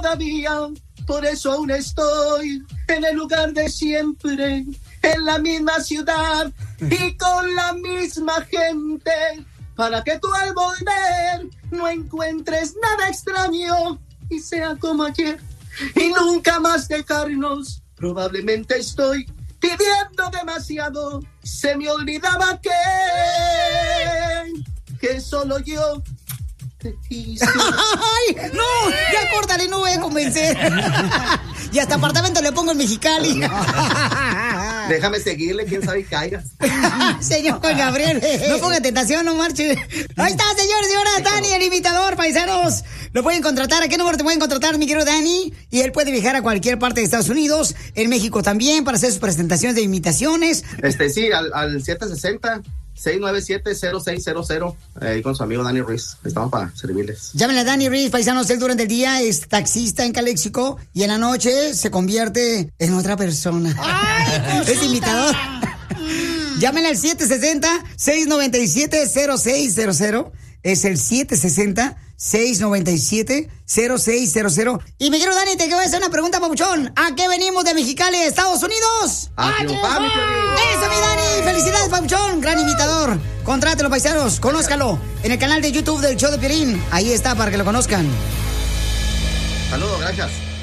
todavía, por eso aún estoy en el lugar de siempre, en la misma ciudad y con la misma gente, para que tú al volver no encuentres nada extraño y sea como ayer y nunca más dejarnos. Probablemente estoy pidiendo demasiado, se me olvidaba que solo yo te quise. ¡Ay! ¡No! Ya córtale, no voy a convencer. Y hasta apartamento le pongo en Mexicali. Déjame seguirle, quién sabe y caigas. Señor Juan Gabriel, no ponga tentación, no marche. Ahí está, señores, señoras, Dani, el imitador, paisanos. Lo pueden contratar. ¿A qué número te pueden contratar, mi querido Dani? Y él puede viajar a cualquier parte de Estados Unidos, en México también, para hacer sus presentaciones de imitaciones. Sí, al 760-697-0600, ahí con su amigo Dani Ruiz. Estamos para servirles. Llámenle a Dani Ruiz, paisanos. Él durante el día es taxista en Calexico y en la noche se convierte en otra persona. ¡Ay, es imitador. Llámenle al 760-697-0600. Es el 760-697-0600. Y mi querido Dani, te quiero hacer una pregunta, papuchón. ¿A qué venimos de Mexicali, Estados Unidos? ¡A triunfar, mi querido! ¡Eso, mi Dani! ¡Felicidades, papuchón! Gran imitador. Contrátelo, paisanos. Conózcalo en el canal de YouTube del Show de Piolín. Ahí está, para que lo conozcan. Saludos, gracias.